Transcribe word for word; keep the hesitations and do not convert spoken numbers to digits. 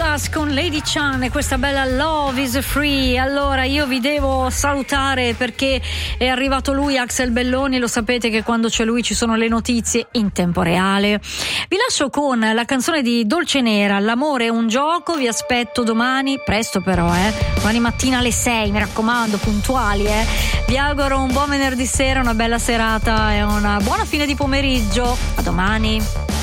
Thomas con Lady Chan e questa bella Love is Free. Allora io vi devo salutare perché è arrivato lui, Axel Belloni. Lo sapete che quando c'è lui ci sono le notizie in tempo reale. Vi lascio con la canzone di Dolce Nera, L'amore è un gioco. Vi aspetto domani, presto però, eh domani mattina alle sei, mi raccomando, puntuali, eh vi auguro un buon venerdì sera, una bella serata e una buona fine di pomeriggio. A domani.